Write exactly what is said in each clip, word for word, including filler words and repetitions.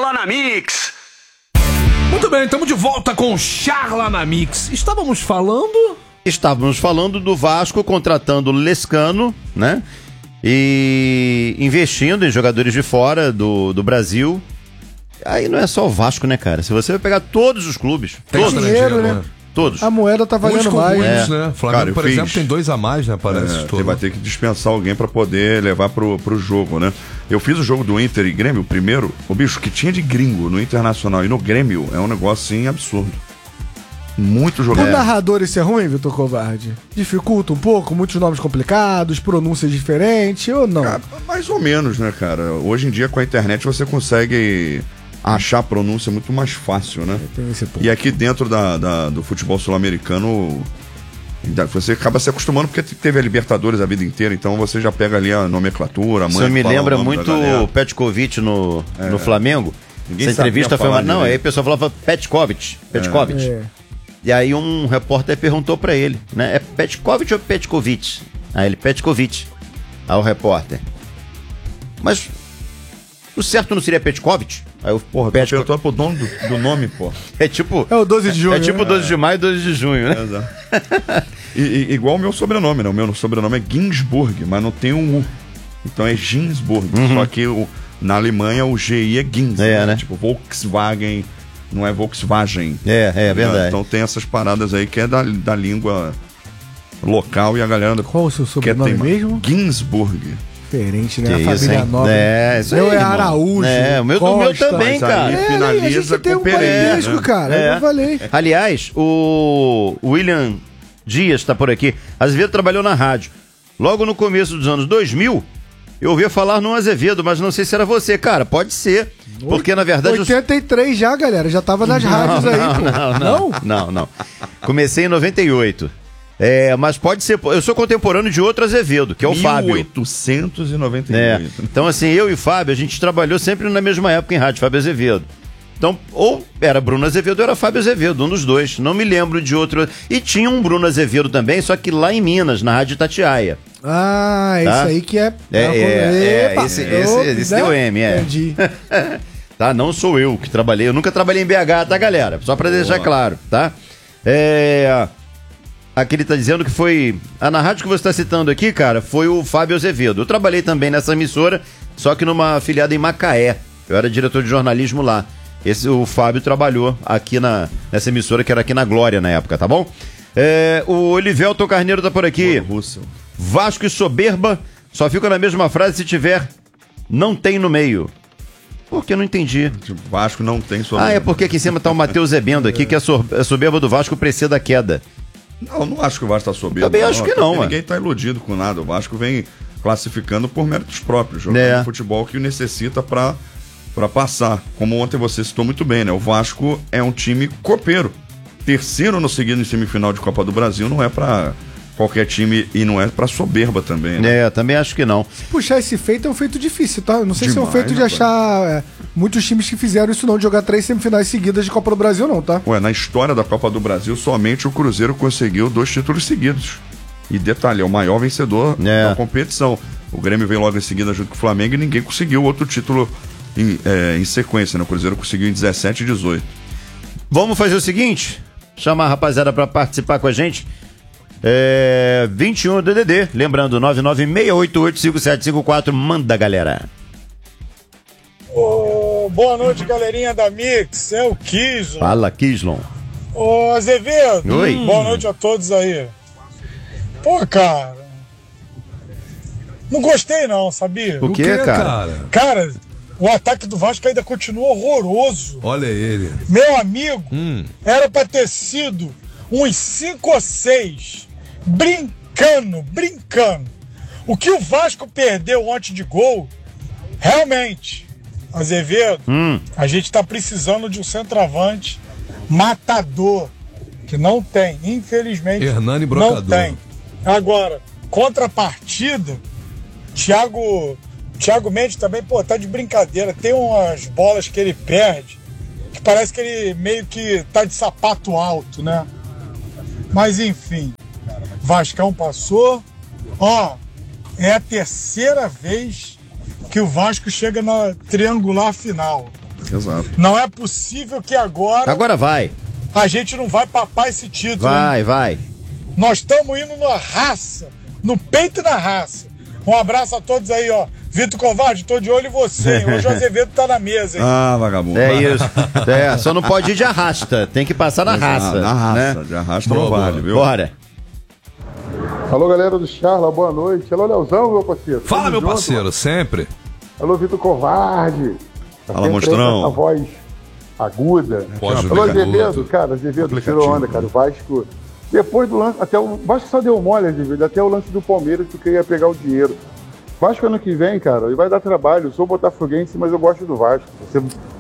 Charla na Mix. Muito bem, estamos de volta com Charla na Mix. Estávamos falando... Estávamos falando do Vasco contratando Lescano, né? E investindo em jogadores de fora do, do Brasil. Aí não é só o Vasco, né, cara? Se você vai pegar todos os clubes, Tem todos, dinheiro, né? Todos. A moeda tá valendo mais. Muitos, É. né? Flamengo, Cara, eu por fiz- exemplo, tem dois a mais, né? Parece. É, todo. você vai ter que dispensar alguém pra poder levar pro, pro jogo, né? Eu fiz o jogo do Inter e Grêmio, o primeiro, o bicho que tinha de gringo no Internacional e no Grêmio é um negócio, assim, absurdo. Muito Pro jogador. narrador isso é ruim, Vitor Covarde? Dificulta um pouco, muitos nomes complicados, pronúncias diferentes ou não? Cara, mais ou menos, né, cara? Hoje em dia, com a internet, você consegue achar a pronúncia muito mais fácil, né? Tem esse ponto. E aqui dentro da, da- do futebol sul-americano, ainda- você acaba se acostumando porque teve a Libertadores a vida inteira, então você já pega ali a nomenclatura, a mãe Isso me fala o lembra nome da muito galera. o Petkovic no, É. no Flamengo. Ninguém Essa entrevista sabia foi uma... falar Não, direito. aí a pessoa falava Petkovic. Petkovic. É. E aí um repórter perguntou pra ele, né? É Petkovic ou Petkovic? Aí ele, Petkovic. Aí o repórter. Mas o certo não seria Petkovic? Aí eu, Porra, Petko... perguntou pro dono do, do nome, pô. É tipo... É o doze de junho. É tipo né? doze de maio e doze de junho, né? Exato. E, e- igual o meu sobrenome, né? O meu sobrenome é Ginsburg, mas não tem um U. Então é Ginsburg. Só que o, na Alemanha o G I é Gins. É, né? Tipo Volkswagen, não é Volkswagen. É, é Tá verdade. Então tem essas paradas aí que é da, da língua local e a galera... Qual o seu quer sobrenome teimar. mesmo? Ginsburg. Diferente, né? Que A isso, família hein? nova. É, isso aí, Meu é irmão. Araújo. É, o meu, o meu Costa. também, Mas aí- cara. É, finaliza a gente tem com um Pereira, parentesco, né? cara. É. Eu falei. Aliás, o William Dias está por aqui. Azevedo trabalhou na rádio. Logo no começo dos anos dois mil, eu ouvia falar num Azevedo, mas não sei se era você. Cara, pode ser. Porque, na verdade... eu- oitenta e três já, galera. Já tava nas rádios aí, pô. Não, não, não, não. Comecei em noventa e oito. É, mas pode ser... Eu sou contemporâneo de outro Azevedo, que é o Fábio. mil oitocentos e noventa e É. oito. Então, assim, eu e o Fábio, a gente trabalhou sempre na mesma época em rádio, Fábio Azevedo. Então, ou era Bruno Azevedo ou era Fábio Azevedo, um dos dois. Não me lembro de outro. E tinha um Bruno Azevedo também, só que lá em Minas, na Rádio Itatiaia. Ah, Tá? esse aí que é... É, é, é, Epa, esse- eu- esse- esse né? deu M, é. Entendi. Tá? Não sou eu que trabalhei. Eu nunca trabalhei em B H, tá, galera? Só pra deixar claro, tá? É... Aqui ele tá dizendo que foi... Ah, na rádio que você tá citando aqui, cara, foi o Fábio Azevedo. Eu trabalhei também nessa emissora, só que numa afiliada em Macaé. Eu era diretor de jornalismo lá. Esse, o Fábio trabalhou aqui na, nessa emissora, que era aqui na Glória na época, tá bom? É, o Olivelton Carneiro tá por aqui. Russell. Vasco e soberba só fica na mesma frase se tiver não tem no meio. Por que eu não entendi? O Vasco não tem sua... Ah, é porque aqui em cima tá o Matheus Zebendo aqui, que a, sor- a soberba do Vasco precede a queda. Não, eu não acho que o Vasco tá soberbo. Também acho que porque não, mano. Ninguém tá iludido com nada. O Vasco vem classificando por méritos próprios, jogando É. futebol que necessita pra, pra passar. Como ontem você citou muito bem, né? O Vasco é um time copeiro. Terceiro no seguido em semifinal de Copa do Brasil não é pra qualquer time e não é pra soberba também, né? É, também acho que não. Puxar esse feito é um feito difícil, tá? Não sei se é um Demais, feito de rapaz. achar é, muitos times que fizeram isso não, de jogar três semifinais seguidas de Copa do Brasil, não, tá? Ué, na história da Copa do Brasil, somente o Cruzeiro conseguiu dois títulos seguidos. E detalhe, é o maior vencedor É. da competição. O Grêmio veio logo em seguida junto com o Flamengo e ninguém conseguiu outro título em, é, em sequência, né? O Cruzeiro conseguiu em dezessete e dezoito. Vamos fazer o seguinte: chamar a rapaziada pra participar com a gente. É. vinte e um D D D. Lembrando, nove nove seis oito oito cinco sete cinco quatro. Manda, galera. Ô, boa noite, galerinha da Mix. É o Kislon. Fala, Kislon. Ô, Azevedo. Oi. Boa noite a todos aí. Pô, cara. Não gostei não, sabia? O que, cara? Cara, o ataque do Vasco ainda continua horroroso. Olha ele. Meu amigo, Hum. era pra ter sido uns cinco ou seis. Brincando, brincando. O que o Vasco perdeu ontem de gol, realmente, Azevedo, Hum. a gente tá precisando de um centroavante matador, que não tem, infelizmente. Hernani não Brocador. tem. Agora, contrapartida, Thiago, Thiago Mendes também, pô, tá de brincadeira. Tem umas bolas que ele perde, que parece que ele meio que tá de sapato alto, né? Mas enfim, Vascão passou. Ó, é a terceira vez que o Vasco chega na triangular final. Exato. Não é possível que agora Agora vai. a gente não vai papar esse título. Vai, hein? vai. Nós estamos indo na raça, no peito e na raça. Um abraço a todos aí, ó. Vitor Covarde, tô de olho em você, hein? Hoje o Azevedo tá na mesa, hein? Ah, vagabundo. É isso. É, só não pode ir de arrasta. Tem que passar na raça. Na raça. Né? De arrasta Boa, não vale, boa. viu? Bora. Alô, galera do Charla, boa noite. Alô, Leozão, meu parceiro. Fala, Tamo meu junto, parceiro, mano. sempre. Alô, Vitor Covarde. Tá Fala, sempre monstrão. aí com essa voz aguda. Pode Alô, jogar Azevedo, tudo. cara, Azevedo, Aplicativo. tirou onda, cara. O Vasco, depois do lance, até o Vasco só deu mole, Azevedo, até o lance do Palmeiras que queria pegar o dinheiro. Vasco ano que vem, cara, e vai dar trabalho. Eu sou botafoguense, mas eu gosto do Vasco. Você...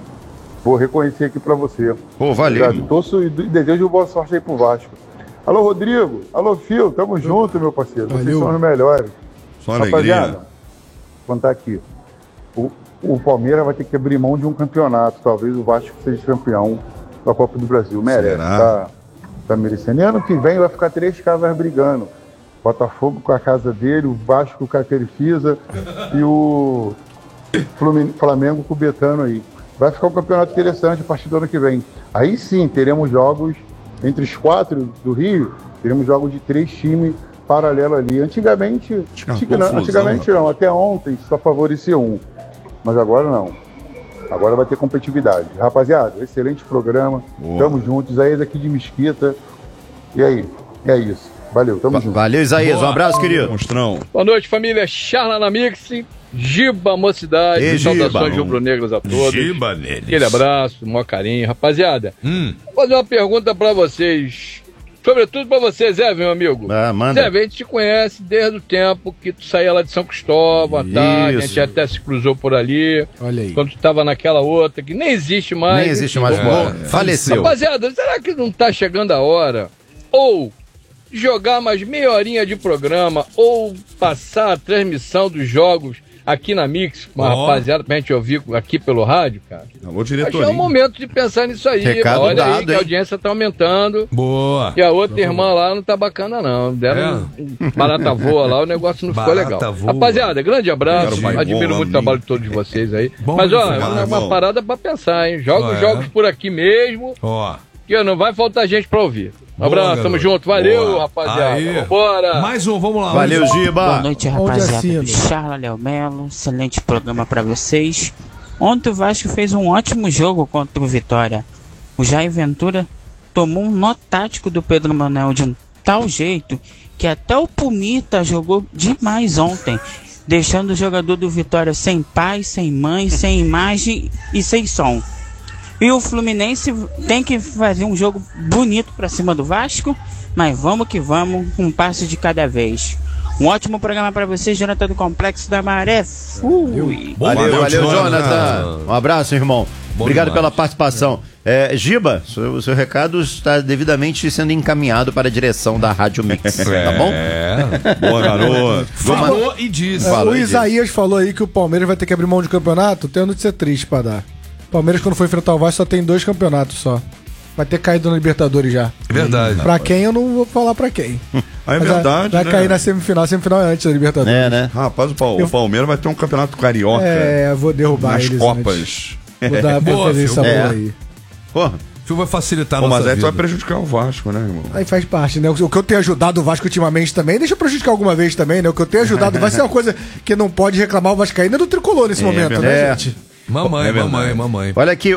Vou reconhecer aqui pra você. Pô, valeu. Obrigado. Torço e desejo boa sorte aí pro Vasco. Alô, Rodrigo. Alô, Fio. Tamo junto, meu parceiro. Vocês Valeu. são os melhores. Só alegria. Rapaziada, vou contar aqui. O, o Palmeiras vai ter que abrir mão de um campeonato. Talvez o Vasco seja campeão da Copa do Brasil. Merece. Será? Tá, tá merecendo. E ano que vem vai ficar três casas brigando. Botafogo com a casa dele, o Vasco com a Crefisa e o Flumin- Flamengo com o Betano aí. Vai ficar um campeonato interessante a partir do ano que vem. Aí sim, teremos jogos entre os quatro do Rio, teremos jogos de três times paralelos ali. Antigamente, Tinha uma antiga- não, confusão, antigamente não, até ontem só favorecia um. Mas agora não. Agora vai ter competitividade. Rapaziada, excelente programa. Boa. Tamo juntos. Aí daqui de Mesquita. E aí? É isso. Valeu, tamo Va- junto. Valeu, Isaías. Um abraço, querido. Monstrão. Boa noite, família. Charla na Mix, Giba Mocidade, Ei, saudações Giba. rubro-negras a todos. Giba neles. Aquele abraço, maior carinho. Rapaziada, Hum. vou fazer uma pergunta pra vocês. Sobretudo pra você, Zé, meu amigo. Ah, manda. Zé, a gente te conhece desde o tempo que tu saía lá de São Cristóvão, tá? A Isso. gente até se cruzou por ali. Olha aí. Quando tu tava naquela outra, que nem existe mais. Nem existe mais. Vambora. Bom, faleceu. Rapaziada, será que não tá chegando a hora? Ou jogar mais meia horinha de programa, ou passar a transmissão dos jogos aqui na Mix, com a Ó. rapaziada, pra gente ouvir aqui pelo rádio, cara? Alô, Acho que é diretoria. o momento de pensar nisso aí. Recado Olha dado, aí que hein? a audiência tá aumentando. Boa. E a outra irmã lá não tá bacana, não. Deram um barata voa lá, o negócio não ficou Barata legal. voa. Rapaziada, grande abraço. Quero mais Admiro boa, muito o amigo. trabalho de todos vocês aí. Bom Mas, ó, demais, é uma bom. parada pra pensar, hein? Joga os É. jogos por aqui mesmo, Ó. que não vai faltar gente pra ouvir. Um Boa, abraço, garoto. tamo junto. Valeu, Boa. rapaziada. Aí. Bora. Mais um, vamos lá. Valeu, mais um. Giba. Boa noite, Onde rapaziada assino? do Charla Léo Melo. Excelente programa pra vocês. Ontem o Vasco fez um ótimo jogo contra o Vitória. O Jair Ventura tomou um nó tático do Pedro Manuel de um tal jeito que até o Pumita jogou demais ontem, deixando o jogador do Vitória sem pai, sem mãe, sem imagem e sem som. E o Fluminense tem que fazer um jogo bonito pra cima do Vasco, mas vamos que vamos, um passo de cada vez. Um ótimo programa pra vocês, Jonathan do Complexo da Maré. Fui! Valeu, Valeu, valeu, Jonathan. Jonathan. Um abraço, irmão. Bom Obrigado demais. pela participação. É, Giba, o seu recado está devidamente sendo encaminhado para a direção da Rádio Mix, tá bom? É. Boa, garoto. Falou e disse. É, Fala o aí, Isaías falou aí que o Palmeiras vai ter que abrir mão de campeonato. Tem notícia triste pra dar. O Palmeiras, quando for enfrentar o Vasco, só tem dois campeonatos só. Vai ter caído na Libertadores já. Verdade. Pra quem, eu não vou falar pra quem. Ah, é Mas vai- verdade, Vai né? cair na semifinal. A semifinal é antes da Libertadores. É, né? Rapaz, o, Pal- Eu- o Palmeiras vai ter um campeonato carioca É, eu vou derrubar nas eles Copas. antes. Vou dar Boa, preferência filho. boa É. aí. Porra. O filme vai facilitar a Pô, nossa mas aí tu vida. vai prejudicar o Vasco, né, irmão? Aí faz parte, né? O que eu tenho ajudado o Vasco ultimamente também, deixa eu prejudicar alguma vez também, né? O que eu tenho ajudado vai ser uma coisa que não pode reclamar o Vascaíno é do tricolor nesse momento, né, verdade. gente? Mamãe, É verdade. mamãe, mamãe. Olha aqui,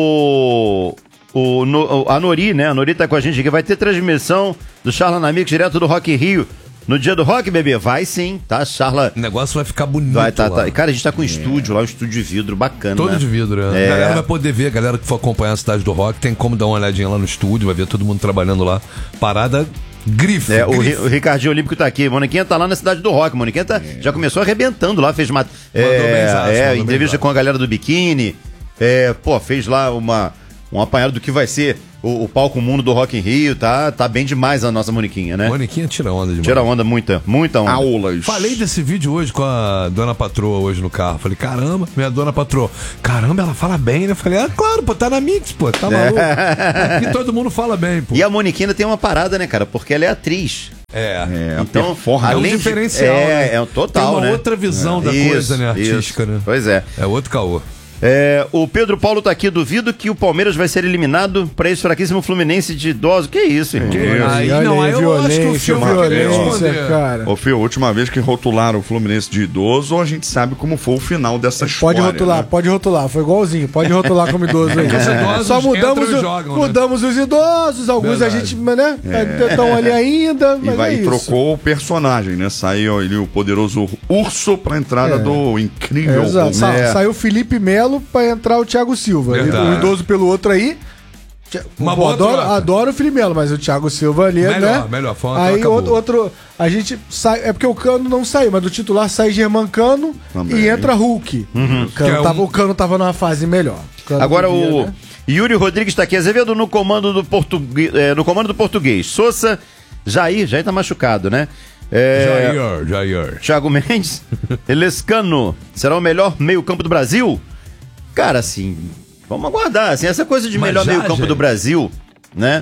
o, o, no- a Nori, né? A Nori tá com a gente aqui. Vai ter transmissão do Charla na Mix direto do Rock in Rio. No dia do Rock, bebê? Vai sim, tá? Charla O negócio vai ficar bonito. vai, tá, lá. tá. Cara, a gente tá com um estúdio lá, um estúdio de vidro bacana. Todo né? de vidro, né? É. A galera vai poder ver, a galera que for acompanhar a Cidade do Rock, tem como dar uma olhadinha lá no estúdio, vai ver todo mundo trabalhando lá. Parada grife. É, o, grife. Ri- o Ricardinho Olímpico tá aqui. Moniquinha tá lá na Cidade do Rock. Moniquinha tá, já começou arrebentando lá, fez uma. Mandou É, benzaço, é, mandou entrevista benzaço. com a galera do biquíni. É, pô, fez lá uma, um apanhado do que vai ser o, o palco mundo do Rock in Rio. Tá, tá bem demais a nossa Moniquinha, né? Moniquinha tira onda demais. Tira onda, muita, muita onda. Aulas. Falei desse vídeo hoje com a dona patroa hoje no carro. Falei, caramba, minha dona patroa. Caramba, ela fala bem, né? Falei, ah, claro, pô, tá na Mix, pô, tá maluco. Aqui todo mundo fala bem, pô. E a Moniquinha tem uma parada, né, cara? Porque ela é atriz. É. É, Então, performance. É um além de- diferencial, é, né? é um total, Tem uma né? outra visão da Isso, coisa, né? Artística, isso. né? Pois é. É outro caô. É, o Pedro Paulo tá aqui, duvido que o Palmeiras vai ser eliminado para esse fraquíssimo Fluminense de idoso. Que isso, irmão? Que isso? Aí, Olha não, aí, aí eu acho que o violência, filme vai querer violência, responder. cara. Ô, Fio, a última vez que rotularam o Fluminense de idoso, a gente sabe como foi o final dessa Pode história. rotular, né? pode rotular. Foi igualzinho. Pode rotular como idoso aí. Porque os idosos Só mudamos, entram e o- jogam, né? mudamos os idosos, alguns Verdade. a gente, né? Estão ali ainda, E, mas vai, é e isso. trocou o personagem, né? Saiu ali o poderoso urso pra entrada É. do incrível. É, exato. Sa- É. Saiu o Felipe Melo pra entrar o Thiago Silva. Verdade. O idoso pelo outro aí. Ti- Uma Pô, boa adoro, troca. adoro o Felipe Melo, mas o Thiago Silva ali, Melhor, né? melhor, foi uma Aí troca outro, boa. outro. A gente sai. É porque o Cano não saiu, mas do titular sai Germancano Também. e entra Hulk. O, Cano Que é tava, um- o Cano tava numa fase melhor. O Cano Agora devia, o né? Yuri Rodrigues tá aqui, Azevedo no comando do português, no comando do português. Sousa, Jair, Jair tá machucado, né? É, Jair, Jair. Thiago Mendes, Elescano, será o melhor meio-campo do Brasil? Cara, assim, vamos aguardar. Assim, essa coisa de Mas melhor já, meio-campo gente. do Brasil, né?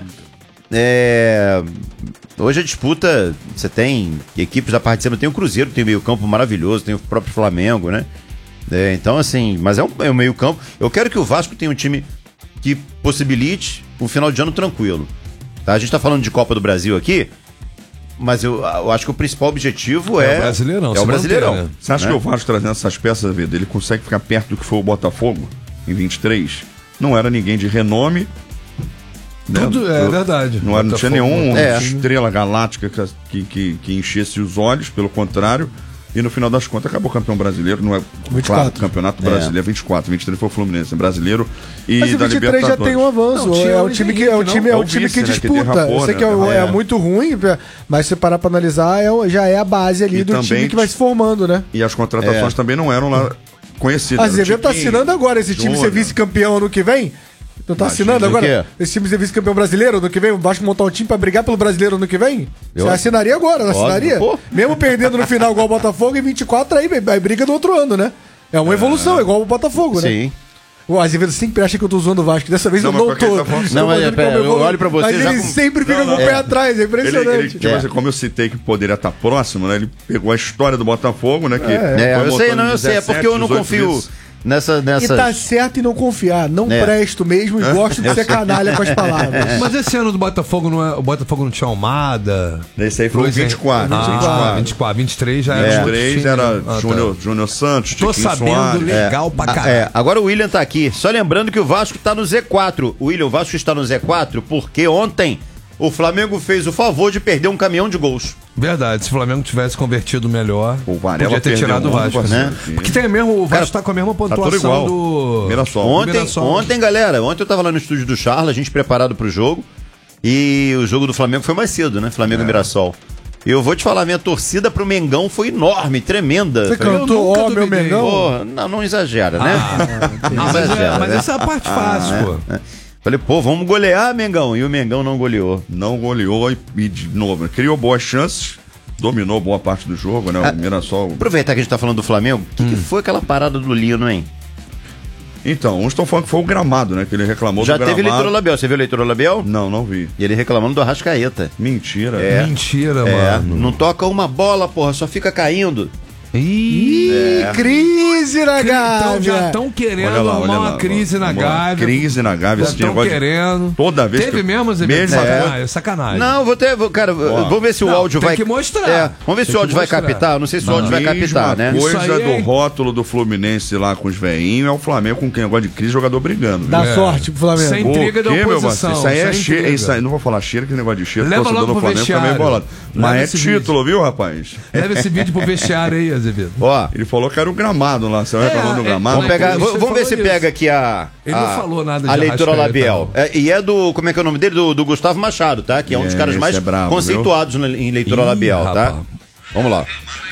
É, hoje a disputa, você tem equipes da parte de cima, tem o Cruzeiro, que tem meio-campo maravilhoso, tem o próprio Flamengo, né? É, então, assim, mas é um, é um meio-campo. Eu quero que o Vasco tenha um time que possibilite um final de ano tranquilo. Tá? A gente tá falando de Copa do Brasil aqui, mas eu, eu acho que o principal objetivo é, É o Brasileirão, É o se Brasileirão. manter, né? Você acha né? que o Vasco trazendo essas peças, vida, ele consegue ficar perto do que foi o Botafogo em vinte e três? Não era ninguém de renome. né? Tudo, é Eu- verdade. Não, era, não tinha Botafogo, nenhuma É. estrela galáctica que, que, que enchesse os olhos, pelo contrário. E no final das contas acabou campeão brasileiro. Não é vinte e claro, quatro. campeonato É. brasileiro, vinte e quatro, vinte e três foi o Fluminense, brasileiro e Mas o da vinte e três já Libertadores. tem um avanço. Não, tinha é o um time que é um Henrique, time, não. é um É o time vice, que né, que disputa. derrapou, Eu sei né? que é, é É. muito ruim, mas se parar pra analisar, é, já é a base ali E do também time que vai se formando, né? E as contratações É. também não eram lá conhecidas. A Azevedo tá Era o Tiquinho, assinando agora esse time ser Júnior. vice-campeão ano que vem? Não tá Imagina, assinando o agora? quê? Esse time ser vice-campeão brasileiro ano que vem? O Vasco montar um time pra brigar pelo brasileiro ano que vem? Eu- Você assinaria agora, não Óbvio, assinaria? pô. Mesmo perdendo no final igual o Botafogo, em vinte e quatro aí, aí briga no outro ano, né? É uma evolução, igual o Botafogo, né? Sim. O Azevedo sempre acha que eu tô zoando o Vasco. Dessa vez Não, eu mas não porque tô. ele tá falando- Tô Não, mas, fazendo pera, como eu vou- olho pra você Mas já ele com- sempre fica Não, com o não. pé atrás, é Ele, impressionante. ele, tipo É. assim, como eu citei que poderia estar próximo, né? Ele pegou a história do Botafogo, né? Que É, foi eu sei, montando não, eu sei. É dezessete, porque eu não dezoito confio vezes. nessa. E nessa... tá certo em não confiar. Não É. presto mesmo e gosto de ser canalha com as palavras. Mas esse ano do Botafogo não é. O Botafogo não tinha Almada. Esse aí foi o Luiz vinte e quatro. Ah, vinte e quatro. vinte e quatro, vinte e três já É, era. vinte e outro três time. era Ah, tá. Júnior, Júnior Santos, Tô Tiquinho sabendo Soares. legal pra Ah, caralho. é, agora o William tá aqui. Só lembrando que o Vasco tá no Z quatro. O William, o Vasco está no Z quatro porque ontem o Flamengo fez o favor de perder um caminhão de gols. Verdade, se o Flamengo tivesse convertido melhor, O Varela podia ter perdeu tirado o um ano Vasco, passado, né? sim. Porque tem mesmo, o Vasco Cara, tá com a mesma tudo pontuação igual. do Mirassol. Ontem, Mirassol. ontem, galera, ontem eu tava lá no estúdio do Charla, a gente preparado pro jogo. E o jogo do Flamengo foi mais cedo, né? Flamengo e Mirassol. Eu vou te falar, minha torcida pro Mengão foi enorme, tremenda. Você Falei, cantou, nunca ó, meu duvidei. Mengão. Pô, não, não exagera, né? Ah, Não mas, é, exagera, mas né? essa é a parte fácil, Ah, pô. é, é. Falei, pô, vamos golear, Mengão. E o Mengão não goleou. Não goleou e, e de novo, criou boas chances, dominou boa parte do jogo, né? O Ah, Mirassol. Aproveitar que a gente tá falando do Flamengo, o que, que foi aquela parada do Lino, hein? Então, uns estão falando que foi o gramado, né? Que ele reclamou Já do teve gramado. leitura labial. Você viu a leitura labial? Não, não vi. E ele reclamando do Arrascaeta. Mentira. É. Mentira, É, mano. não toca uma bola, porra, só fica caindo. Ih, Ih, crise na então já Gávea. estão querendo Olha lá, arrumar olha uma lá. crise na Vamos lá. Gávea. Crise na Gávea. Já esse estão negócio de- querendo. Toda vez Teve que- mesmo, Zé? Mesmo- Sacanagem, é sacanagem. Não, vou ter. vou- Cara, Ó. vamos ver se o Não, áudio tem vai. que mostrar. É, vamos ver se Tem o áudio que vai mostrar. captar. Não sei se o áudio vai Mesma captar, né? coisa Isso aí é- do rótulo do Fluminense lá com os veinhos é o Flamengo com quem gosta de crise, jogador brigando. Dá É. sorte pro Flamengo. Sem Pô, intriga da que, meu oposição, parceiro? Isso aí é sem cheiro. intriga. Isso aí, não vou falar cheiro, que negócio de cheiro. Leva torcedor logo do pro Flamengo fica meio vestiário. bolado. Leva Mas é esse título, viu, rapaz? Leva esse vídeo pro vestiário aí, Azevedo. Ó, Ele falou que era o gramado lá. Você vai É, reclamando do é, gramado? vamos pegar. Você v- Vamos falou ver se isso. pega aqui a. Ele a, não falou nada de A leitura Arrascaeta, labial. não. É, e é do. Como é que é o nome dele? Do, do Gustavo Machado, tá? Que é um dos É, caras esse mais é brabo, conceituados na- em leitura Ih, labial, tá? rapaz. Vamos lá.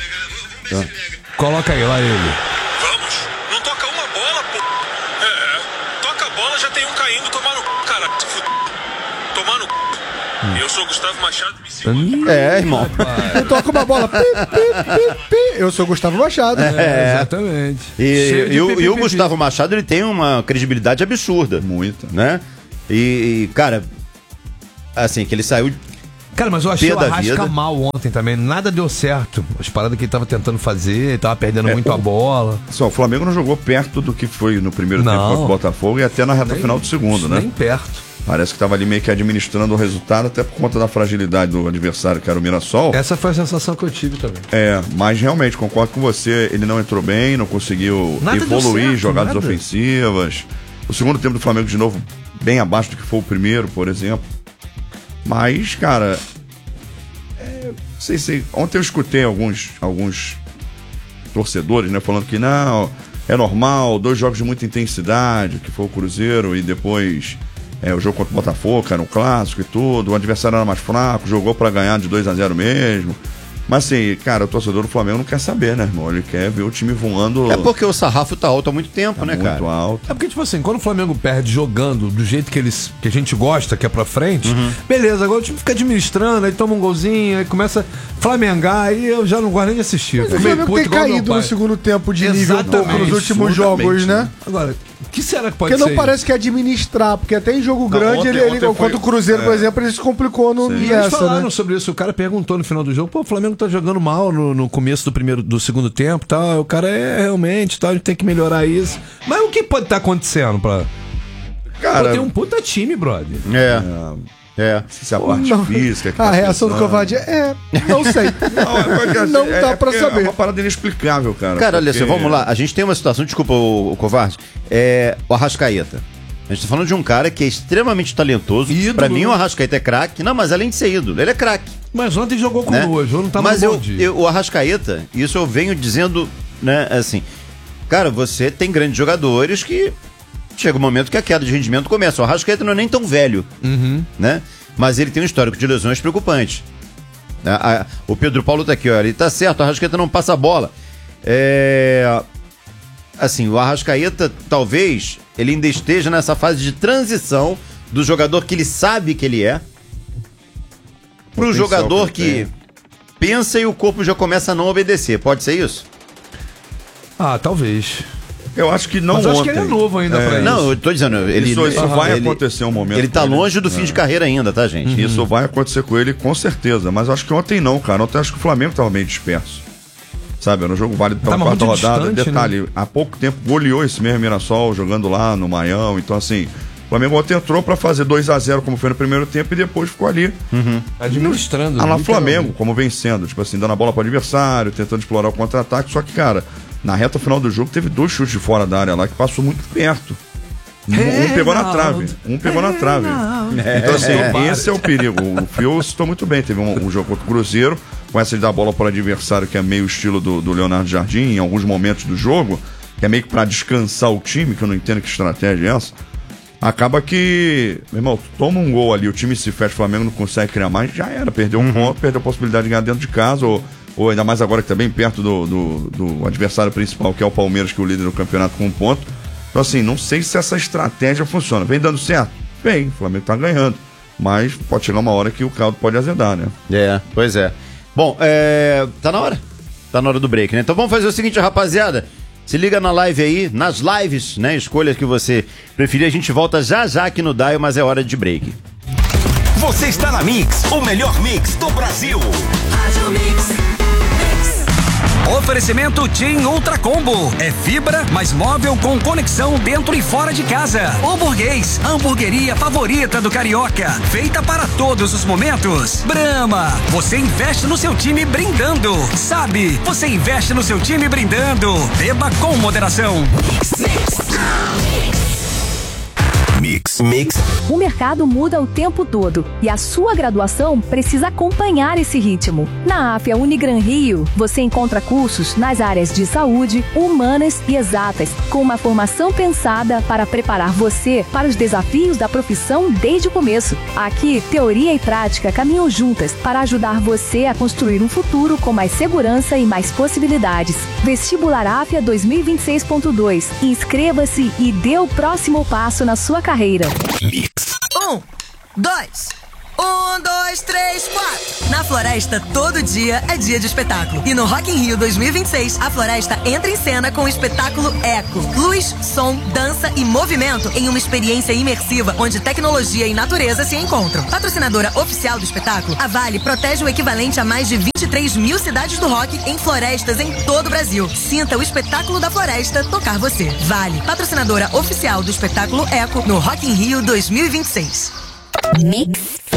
Coloca aí, lá ele. Vamos. Não toca uma bola, pô. É. Toca a bola, já tem um caindo, tomar no c, cara. Se fuder. Tomar no c. Eu sou Gustavo Machado, me siga. É, irmão. Eu toco uma bola. Pi, pi, pi, pi. Eu sou Gustavo Machado. É, exatamente. E, Cheio de e o, pipi, e o pipi. Gustavo Machado, ele tem uma credibilidade absurda. Muita. Né? E, e, cara, assim, que ele saiu. Cara, mas eu achei Pé o da Arrasca vida. mal ontem também. Nada deu certo. As paradas que ele tava tentando fazer, ele tava perdendo É, muito o- a bola. Só, o Flamengo não jogou perto do que foi no primeiro Não. tempo contra o Botafogo e até na reta Nem- final do segundo, né? Nem perto. Parece que estava ali meio que administrando o resultado, até por conta da fragilidade do adversário, que era o Mirassol. Essa foi a sensação que eu tive também. É, mas realmente, concordo com você, ele não entrou bem, não conseguiu Nada deu evoluir certo, jogadas nada. ofensivas. O segundo tempo do Flamengo, de novo, bem abaixo do que foi o primeiro, por exemplo. Mas, cara, é, não sei se... Ontem eu escutei alguns, alguns torcedores, né, falando que não, é normal, dois jogos de muita intensidade, que foi o Cruzeiro e depois... É, o jogo contra o Botafogo, que era um clássico e tudo, o adversário era mais fraco, jogou pra ganhar de dois a zero mesmo. Mas assim, cara, o torcedor do Flamengo não quer saber, né, irmão? Ele quer ver o time voando. É porque o sarrafo tá alto há muito tempo, tá né, muito cara? alto. É porque, tipo assim, quando o Flamengo perde jogando do jeito que, eles, que a gente gosta, que é pra frente, Uhum. beleza, agora o time fica administrando, aí toma um golzinho, aí começa a flamengar, aí eu já não gosto nem de assistir. Mas o Fico meio Flamengo puto tem igual meu caído pai. no segundo tempo de nível um pouco Exatamente, nos últimos absurdamente, jogos, né? né? Agora, o que será que pode Porque ser? não parece que é administrar, porque até em jogo Não, grande, ontem- ele, ele ontem foi- contra o Cruzeiro, por é. exemplo, ele se complicou no, E eles nessa, falaram né? sobre isso. O cara perguntou no final do jogo: pô, o Flamengo tá jogando mal no, no começo do primeiro, do segundo tempo, tal. O cara é realmente, tal. A gente tem que melhorar isso. Mas o que pode estar acontecendo pra? Cara, Pô, tem um puta time, brother. É. É. se a parte Não. física... que A tá reação do pesando. Covarde é, não sei. Não, é porque, assim, Não é- dá é pra porque saber. É uma parada inexplicável, cara. Cara, olha porque- só, vamos lá. A gente tem uma situação, desculpa, o, o Covarde. É o Arrascaeta. A gente tá falando de um cara que é extremamente talentoso. Ídolo. Pra mim, o Arrascaeta é craque. Não, mas além de ser ídolo, ele é craque. Mas ontem jogou com Né? o hoje, não tá Mas no eu, bom dia. eu- o Arrascaeta, isso eu venho dizendo, né, assim, cara, você tem grandes jogadores que chega um momento que a queda de rendimento começa. O Arrascaeta não é nem tão velho, Uhum. né? Mas ele tem um histórico de lesões preocupante. A- a- o Pedro Paulo tá aqui, ó, ele tá certo, o Arrascaeta não passa a bola. É... Assim, o Arrascaeta, talvez, ele ainda esteja nessa fase de transição do jogador que ele sabe que ele é pro Potencial jogador que ele que pensa e o corpo já começa a não obedecer. Pode ser isso? Ah, talvez. Eu acho que não Mas eu acho ontem. que ele é novo ainda pra isso. Não, eu tô dizendo, ele, Isso- isso ele- vai ele- acontecer um momento Ele tá com ele. longe do fim É. de carreira ainda, tá, gente? Isso vai acontecer com ele com certeza. Mas acho que ontem não, cara. Ontem acho que o Flamengo tava bem disperso. Sabe, era um jogo válido pela Tava quarta muito rodada. distante, Detalhe, há pouco tempo goleou esse mesmo Mirassol jogando lá no Maião. Então, assim, o Flamengo ontem entrou pra fazer dois a zero como foi no primeiro tempo e depois ficou ali. Administrando. Ah, lá literalmente. Flamengo, como vencendo. Tipo assim, dando a bola pro adversário, tentando explorar o contra-ataque. Só que, cara, na reta final do jogo teve dois chutes de fora da área lá que passou muito perto. Um, um pegou na trave. Um pegou na trave. Então, assim, esse é o perigo. O Fio citou muito bem. Teve um, um jogo contra o Cruzeiro, começa a dar a bola para o adversário, que é meio estilo do, do Leonardo Jardim, em alguns momentos do jogo, que é meio que para descansar o time, que eu não entendo que estratégia é essa. Acaba que, meu irmão, tu toma um gol ali, o time se fecha, o Flamengo não consegue criar mais, já era. Perdeu um ponto, perdeu a possibilidade de ganhar dentro de casa, ou, ou ainda mais agora que tá bem perto do, do, do adversário principal, que é o Palmeiras, que é o líder do campeonato com um ponto. Então, assim, não sei se essa estratégia funciona. Vem dando certo? Vem, o Flamengo tá ganhando. Mas pode chegar uma hora que o caldo pode azedar, né? É, pois é. Bom, é... tá na hora. Tá na hora do break, né? Então vamos fazer o seguinte, rapaziada. Se liga na live aí, nas lives, né? Escolha que você preferir. A gente volta já já aqui no Dial, mas é hora de break. Você está na Mix, o melhor mix do Brasil. Oferecimento TIM Ultra Combo. É fibra, mais móvel com conexão dentro e fora de casa. O Burguês, a hamburgueria favorita do carioca. Feita para todos os momentos. Brahma, você investe no seu time brindando. Sabe, você investe no seu time brindando. Beba com moderação. Mix, mix. O mercado muda o tempo todo e a sua graduação precisa acompanhar esse ritmo. Na AFIA Unigran Rio, você encontra cursos nas áreas de saúde, humanas e exatas, com uma formação pensada para preparar você para os desafios da profissão desde o começo. Aqui, teoria e prática caminham juntas para ajudar você a construir um futuro com mais segurança e mais possibilidades. Vestibular AFIA dois mil e vinte e seis ponto dois. Inscreva-se e dê o próximo passo na sua carreira. Mix. Um, dois, um. Um, dois, três, quatro. Na Floresta, todo dia é dia de espetáculo. E no Rock in Rio dois mil e vinte e seis, a Floresta entra em cena com o espetáculo Eco. Luz, som, dança e movimento em uma experiência imersiva onde tecnologia e natureza se encontram. Patrocinadora oficial do espetáculo, a Vale protege o equivalente a mais de vinte e três mil cidades do rock em florestas em todo o Brasil. Sinta o espetáculo da Floresta tocar você. Vale, patrocinadora oficial do espetáculo Eco no Rock in Rio dois mil e vinte e seis. Mix